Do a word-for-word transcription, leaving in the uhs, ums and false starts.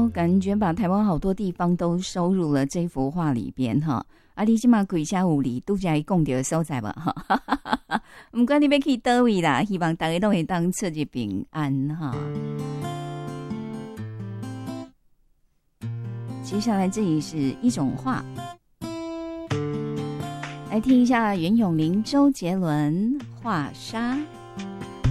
哦，感觉把台湾好多地方都收入了这幅画里边哈。啊，你即马开车有离拄则伊讲到的所在吧哈？不管你要去倒位啦，希望大家都会当出入平安哈。接下来这里是一种画，来听一下袁咏琳、周杰伦《画沙》。